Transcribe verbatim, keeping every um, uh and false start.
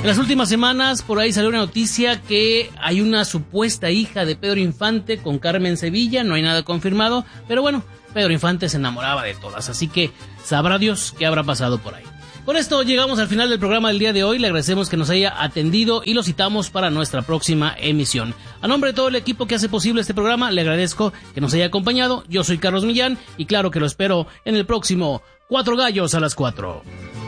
En las últimas semanas, por ahí salió una noticia que hay una supuesta hija de Pedro Infante con Carmen Sevilla, no hay nada confirmado, pero bueno, Pedro Infante se enamoraba de todas, así que sabrá Dios qué habrá pasado por ahí. Con esto llegamos al final del programa del día de hoy, le agradecemos que nos haya atendido y lo citamos para nuestra próxima emisión. A nombre de todo el equipo que hace posible este programa, le agradezco que nos haya acompañado, yo soy Carlos Millán y claro que lo espero en el próximo Cuatro Gallos a las Cuatro.